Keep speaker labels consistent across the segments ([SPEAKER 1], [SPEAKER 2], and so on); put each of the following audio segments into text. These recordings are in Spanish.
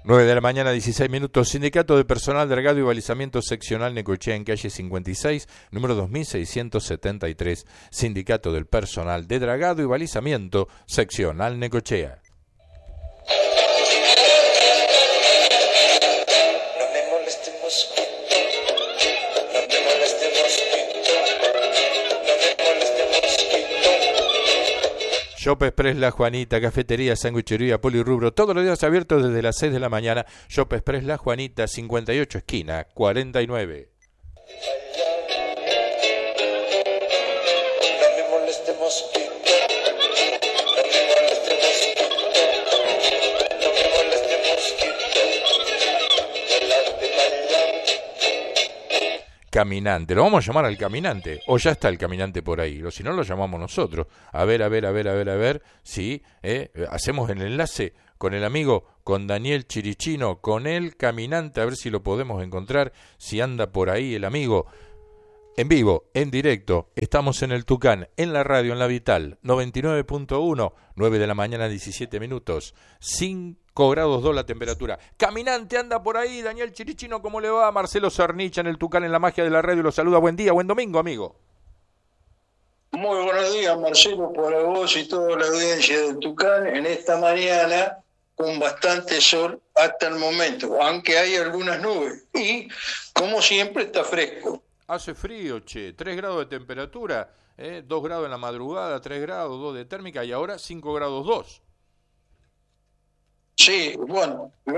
[SPEAKER 1] 9 de la mañana, 16 minutos. Sindicato de Personal de Dragado y Balizamiento Seccional Necochea en calle 56, número 2673. Sindicato del Personal de Dragado y Balizamiento Seccional Necochea. Shop Express La Juanita, cafetería, sanguichería, polirrubro, todos los días abiertos desde las 6 de la mañana. Shop Express La Juanita, 58 esquina 49. Caminante, lo vamos a llamar al caminante, o ya está el caminante por ahí, o si no lo llamamos nosotros. A ver, si hacemos el enlace con el amigo, con Daniel Chirichino, con el caminante, a ver si lo podemos encontrar, si anda por ahí el amigo. En vivo, en directo, estamos en el Tucán, en la radio, en la Vital, 99.1, 9 de la mañana, 17 minutos, 5 grados 2 la temperatura. Caminante anda por ahí, Daniel Chirichino, ¿cómo le va? Marcelo Cernicha en el Tucán, en la magia de la radio, lo saluda. Buen día, buen domingo, amigo.
[SPEAKER 2] Muy buenos días, Marcelo, para vos y toda la audiencia del Tucán, en esta mañana con bastante sol hasta el momento, aunque hay algunas nubes, y como siempre está fresco.
[SPEAKER 1] Hace frío, 3 grados de temperatura, 2 grados en la madrugada, 3 grados, 2 de térmica y ahora 5 grados 2.
[SPEAKER 2] Sí, bueno, lo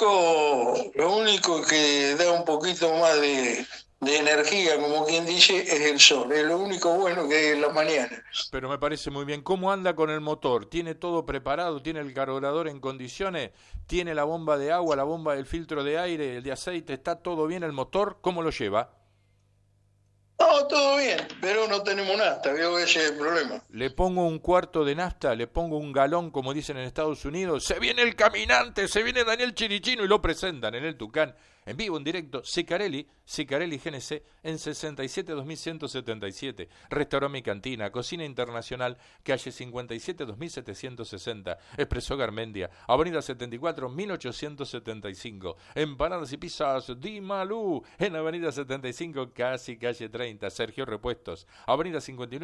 [SPEAKER 2] único que da un poquito más de energía, como quien dice, es el sol. Es lo único bueno que hay en la mañana.
[SPEAKER 1] Pero me parece muy bien. ¿Cómo anda con el motor? ¿Tiene todo preparado? ¿Tiene el carburador en condiciones? ¿Tiene la bomba de agua, la bomba del filtro de aire, el de aceite? ¿Está todo bien el motor? ¿Cómo lo lleva?
[SPEAKER 2] No, todo bien, pero no tenemos nafta, veo que ese es el problema.
[SPEAKER 1] Le pongo un cuarto de nafta, le pongo un galón, como dicen en Estados Unidos. Se viene el caminante, se viene Daniel Chirichino y lo presentan en el Tucán, en vivo, en directo. Sicarelli GNC, en 67-2177. Restaurante y cantina, cocina internacional, calle 57-2760. Expreso Garmendia, avenida 74-1875. Empanadas y pizzas Di Malú, en avenida 75, casi calle 30. Sergio Repuestos, avenida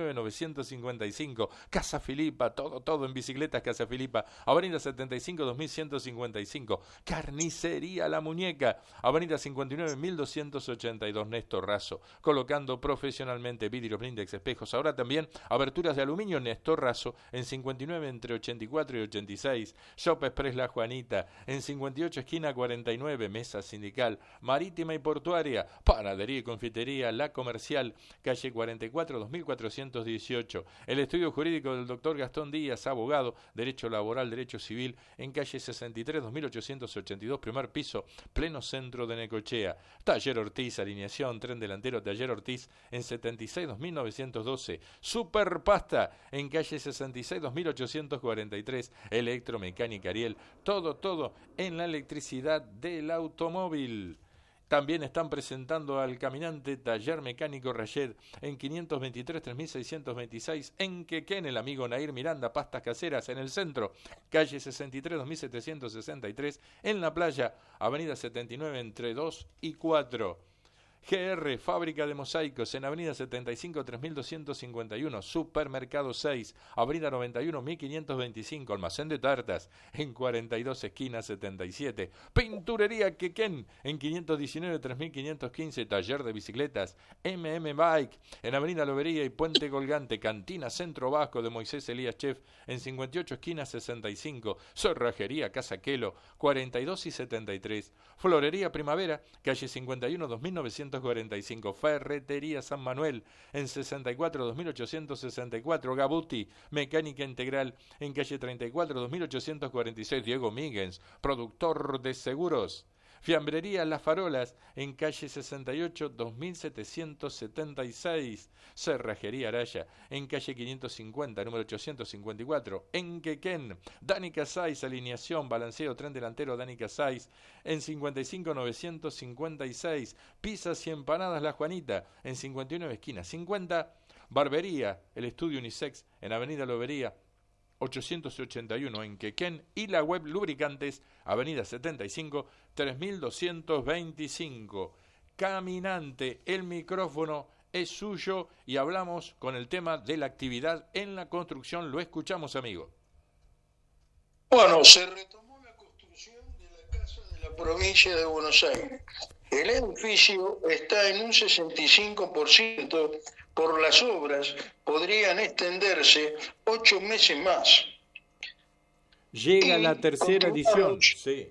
[SPEAKER 1] 59-955. Casa Filipa, todo en bicicletas Casa Filipa, avenida 75-2155. Carnicería La Muñeca, avenida 59-1282. Néstor Razo, colocando profesionalmente vidrios, blindex, espejos. Ahora también aberturas de aluminio. Néstor Razo, en 59 entre 84 y 86. Shop Express La Juanita, en 58 esquina 49. Mesa sindical, marítima y portuaria. Panadería y confitería La Comercial, calle 44 2418. El estudio jurídico del doctor Gastón Díaz, abogado, derecho laboral, derecho civil, en calle 63 2882, primer piso, pleno centro de Necochea. Taller Ortiz, alineación, tren delantero, Taller Ortiz, en 76 2912. Super Pasta, en calle 66 2843. Electromecánica Ariel, todo en la electricidad del automóvil. También están presentando al caminante Taller Mecánico Rayet, en 523-3626, en Quequén. El amigo Nair Miranda, pastas caseras, en el centro, calle 63-2763, en la playa, avenida 79 entre 2 y 4. GR, fábrica de mosaicos, en avenida 75 3251, supermercado 6, avenida 91 1525, almacén de tartas, en 42 esquina 77, pinturería Quequén, en 519 3515, taller de bicicletas, Bike, en avenida Lobería y Puente Colgante, cantina Centro Vasco de Moisés Elías Chef, en 58 esquina 65, cerrajería Casa Quelo, 42 y 73, florería Primavera, calle 51 2945, Ferretería San Manuel, en 64 2864, Gabuti, mecánica integral, en calle 34 2846, Diego Míguez, productor de seguros. Fiambrería Las Farolas, en calle 68 2776. Cerrajería Araya, en calle 550, número 854, en Quequén. Dani Casais, alineación, balanceo, tren delantero Dani Casais, en 55 956. Pizzas y empanadas La Juanita, en 59 esquina 50. Barbería, el estudio unisex, en avenida Lobería 881 en Quequén, y la web Lubricantes, Avenida 75, 3225. Caminante, el micrófono es suyo y hablamos con el tema de la actividad en la construcción. Lo escuchamos, amigo.
[SPEAKER 2] Bueno, se retomó la construcción de la casa de la provincia de Buenos Aires. El edificio está en un 65%. Por las obras podrían extenderse 8 meses más.
[SPEAKER 1] Llega la tercera edición. Sí.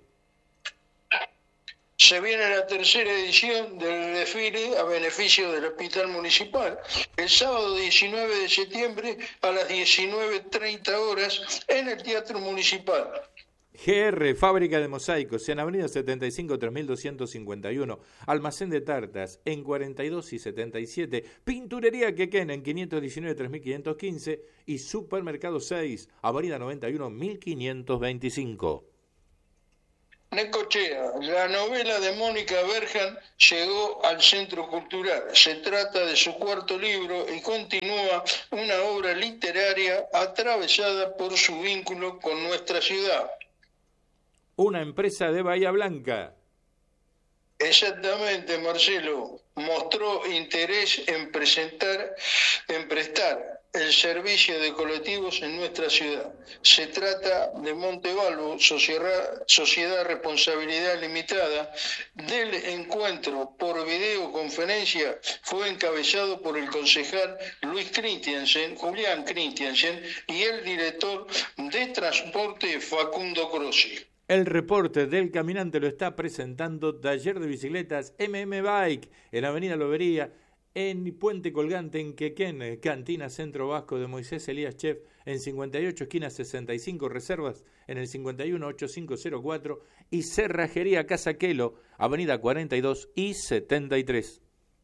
[SPEAKER 2] Se viene la tercera edición del desfile a beneficio del Hospital Municipal, el sábado 19 de septiembre a las 19:30 horas en el Teatro Municipal.
[SPEAKER 1] GR, fábrica de mosaicos, en Avenida 75, 3251, almacén de tartas en 42 y 77, pinturería Quequén en 519, 3515 y supermercado 6, Avenida 91, 1525.
[SPEAKER 2] Necochea, la novela de Mónica Berjan llegó al Centro Cultural. Se trata de su cuarto libro y continúa una obra literaria atravesada por su vínculo con nuestra ciudad.
[SPEAKER 1] Una empresa de Bahía Blanca.
[SPEAKER 2] Exactamente, Marcelo. Mostró interés en prestar el servicio de colectivos en nuestra ciudad. Se trata de Montevalvo, Sociedad Responsabilidad Limitada. Del encuentro por videoconferencia fue encabezado por el concejal Julián Christiansen, y el director de transporte Facundo Crossi.
[SPEAKER 1] El reporte del caminante lo está presentando Taller de Bicicletas MM Bike en Avenida Lobería, en Puente Colgante, en Quequén, Cantina Centro Vasco de Moisés Elías Chef, en 58 esquina 65, reservas en el 518504, y Cerrajería Casa Quelo, Avenida 42 y 73.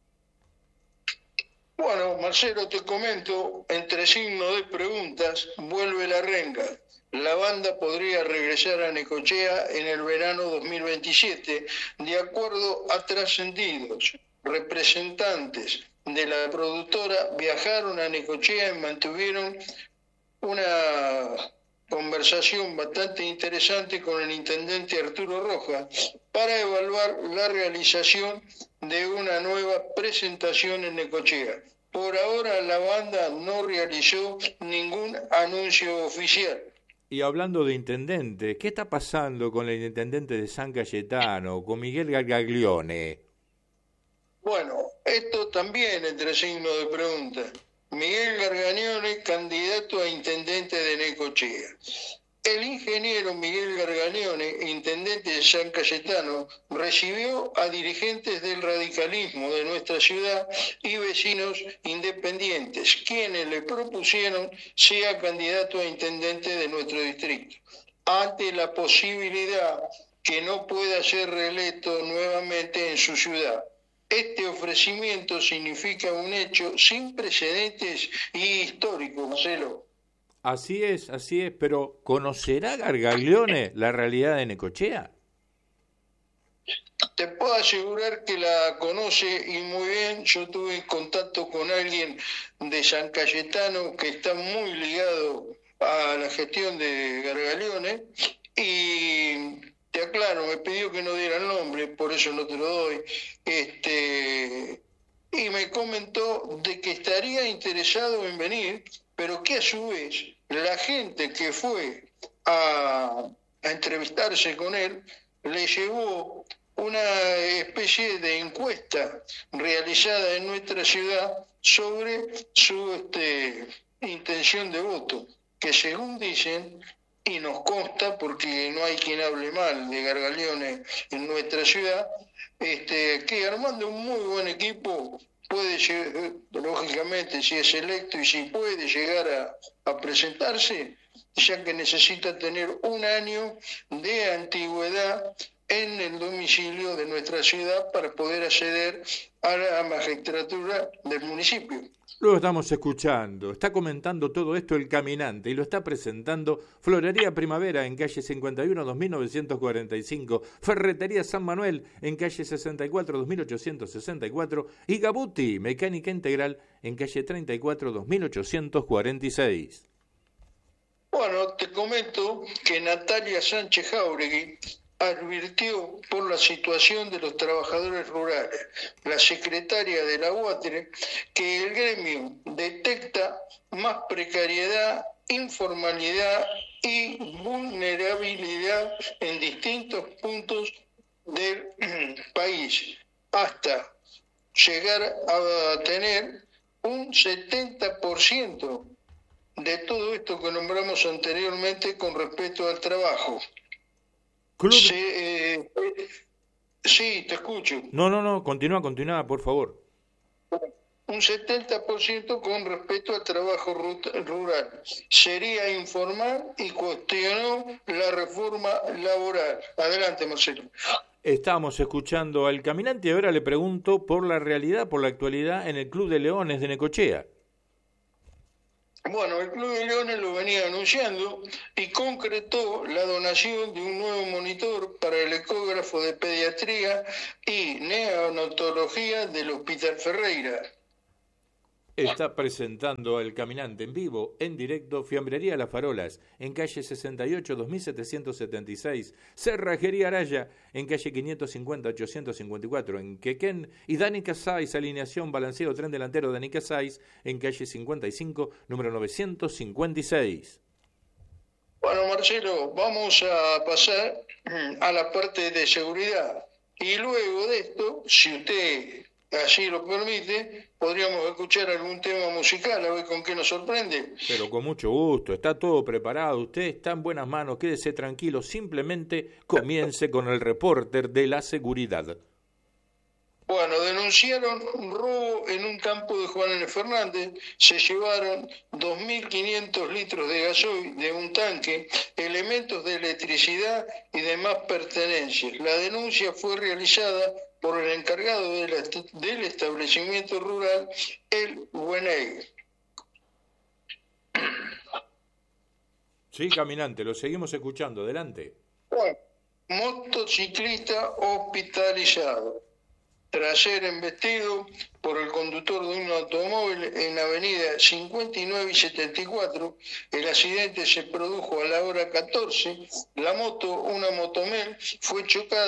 [SPEAKER 2] Bueno, Marcelo, te comento, entre signos de preguntas, vuelve la renga. La banda podría regresar a Necochea en el verano 2027, de acuerdo a trascendidos. Representantes de la productora viajaron a Necochea y mantuvieron una conversación bastante interesante con el intendente Arturo Rojas para evaluar la realización de una nueva presentación en Necochea. Por ahora la banda no realizó ningún anuncio oficial.
[SPEAKER 1] Y hablando de intendente, ¿qué está pasando con el intendente de San Cayetano, con Miguel Gargaglione?
[SPEAKER 2] Bueno, esto también entre signos de pregunta. Miguel Gargaglione, candidato a intendente de Necochea. El ingeniero Miguel Gargaglione, intendente de San Cayetano, recibió a dirigentes del radicalismo de nuestra ciudad y vecinos independientes, quienes le propusieron sea candidato a intendente de nuestro distrito, ante la posibilidad que no pueda ser reelecto nuevamente en su ciudad. Este ofrecimiento significa un hecho sin precedentes y histórico, Marcelo.
[SPEAKER 1] Así es, pero ¿conocerá Gargaglione la realidad de Necochea?
[SPEAKER 2] Te puedo asegurar que la conoce y muy bien. Yo tuve contacto con alguien de San Cayetano que está muy ligado a la gestión de Gargaglione y te aclaro, me pidió que no diera el nombre, por eso no te lo doy. Y me comentó de que estaría interesado en venir, pero que a su vez la gente que fue a entrevistarse con él le llevó una especie de encuesta realizada en nuestra ciudad sobre su intención de voto, que según dicen, y nos consta porque no hay quien hable mal de Gargaglione en nuestra ciudad, que armando un muy buen equipo puede llegar, lógicamente, si es electo y si puede llegar a presentarse, ya que necesita tener 1 año de antigüedad en el domicilio de nuestra ciudad para poder acceder a la magistratura del municipio.
[SPEAKER 1] Lo estamos escuchando, está comentando todo esto el caminante y lo está presentando Florería Primavera en calle 51, 2945, Ferretería San Manuel en calle 64, 2864 y Gabuti, Mecánica Integral en calle 34, 2846.
[SPEAKER 2] Bueno, te comento que Natalia Sánchez Jáuregui advirtió por la situación de los trabajadores rurales, la secretaria de la UATRE, que el gremio detecta más precariedad, informalidad y vulnerabilidad en distintos puntos del país, hasta llegar a tener un 70% de todo esto que nombramos anteriormente con respecto al trabajo. Sí, te escucho.
[SPEAKER 1] No, continúa, por favor.
[SPEAKER 2] Un 70% con respecto al trabajo rural. Sería informal y cuestionó la reforma laboral. Adelante, Marcelo.
[SPEAKER 1] Estamos escuchando al caminante y ahora le pregunto por la realidad, por la actualidad en el Club de Leones de Necochea.
[SPEAKER 2] Bueno, el Club de Leones lo venía anunciando y concretó la donación de un nuevo monitor para el ecógrafo de pediatría y neonatología del Hospital Ferreira.
[SPEAKER 1] Está presentando al caminante en vivo, en directo, Fiambrería Las Farolas, en calle 68, 2776, Cerrajería Araya, en calle 550, 854, en Quequén, y Dani Casais, alineación balanceo tren delantero Dani Casais, en calle 55, número 956.
[SPEAKER 2] Bueno, Marcelo, vamos a pasar a la parte de seguridad. Y luego de esto, si usted así lo permite, podríamos escuchar algún tema musical, a ver con qué nos sorprende.
[SPEAKER 1] Pero con mucho gusto, está todo preparado, usted está en buenas manos, quédese tranquilo, simplemente comience con el reporter de la seguridad.
[SPEAKER 2] Bueno, denunciaron un robo en un campo de Juan N. Fernández, se llevaron 2.500 litros de gasoil de un tanque, elementos de electricidad y demás pertenencias. La denuncia fue realizada por el encargado del establecimiento rural, el Buenegui.
[SPEAKER 1] Sí, caminante, lo seguimos escuchando, adelante.
[SPEAKER 2] Bueno, motociclista hospitalizado. Tras ser embestido por el conductor de un automóvil en la avenida 59 y 74, el accidente se produjo a la hora 14. La moto, una Motomel, fue chocada